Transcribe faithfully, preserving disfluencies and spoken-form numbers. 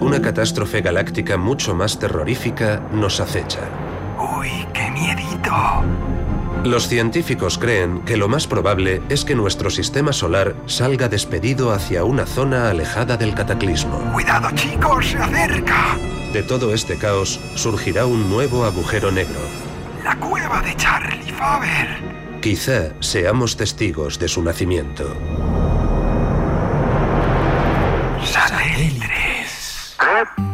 una catástrofe galáctica mucho más terrorífica nos acecha. ¡Uy, qué miedito! Los científicos creen que lo más probable es que nuestro sistema solar salga despedido hacia una zona alejada del cataclismo. ¡Cuidado, chicos! ¡Se acerca! De todo este caos surgirá un nuevo agujero negro. ¡La cueva de Charlie Faber! Quizá seamos testigos de su nacimiento. Satélites.